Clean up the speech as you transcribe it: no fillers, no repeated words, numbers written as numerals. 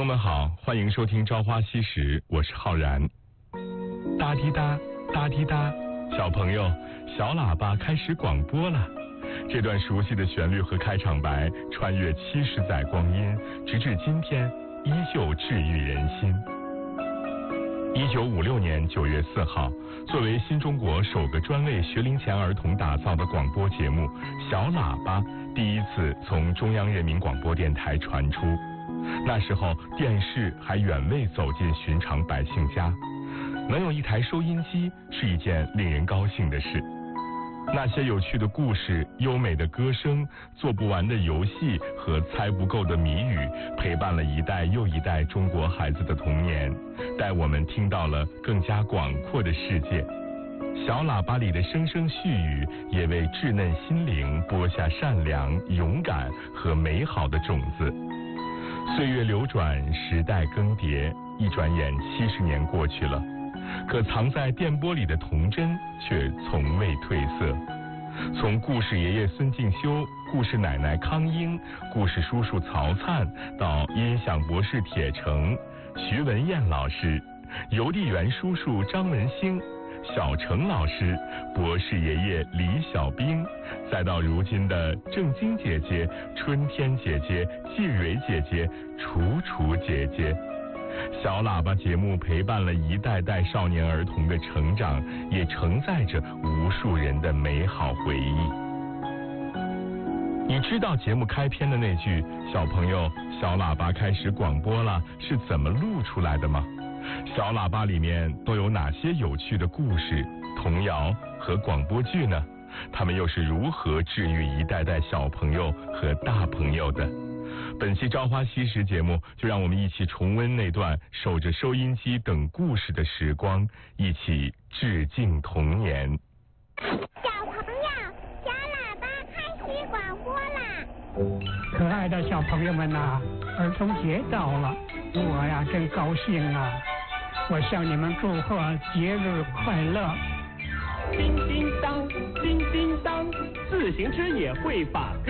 友们好，欢迎收听《朝花夕拾》，我是浩然。哒滴哒，哒滴哒，小朋友，小喇叭开始广播了。这段熟悉的旋律和开场白，穿越70载光阴，直至今天，依旧治愈人心。1956年9月4号，作为新中国首个专为学龄前儿童打造的广播节目《小喇叭》第一次从中央人民广播电台传出。那时候电视还远未走进寻常百姓家，能有一台收音机是一件令人高兴的事。那些有趣的故事、优美的歌声、做不完的游戏和猜不够的谜语，陪伴了一代又一代中国孩子的童年，带我们听到了更加广阔的世界。小喇叭里的声声絮语，也为稚嫩心灵播下善良、勇敢和美好的种子。岁月流转，时代更迭，一转眼70年过去了。可藏在电波里的童真却从未褪色。从故事爷爷孙敬修、故事奶奶康英、故事叔叔曹灿，到音响博士铁成、徐文燕老师、邮递员叔叔张文兴、小程老师、博士爷爷李小兵，再到如今的郑晶姐姐、春天姐姐、季蕊姐姐、楚楚姐姐。小喇叭节目陪伴了一代代少年儿童的成长，也承载着无数人的美好回忆。你知道节目开篇的那句“小朋友，小喇叭开始广播了”是怎么录出来的吗？小喇叭里面都有哪些有趣的故事、童谣和广播剧呢？他们又是如何治愈一代代小朋友和大朋友的？本期《朝花夕拾》节目，就让我们一起重温那段守着收音机等故事的时光，一起致敬童年。 小朋友，小喇叭开始广播啦！ 可爱的小朋友们呐，儿童节到了，我呀真高兴啊！我向你们祝贺节日快乐！ 叮叮当，叮叮当，自行车也会把歌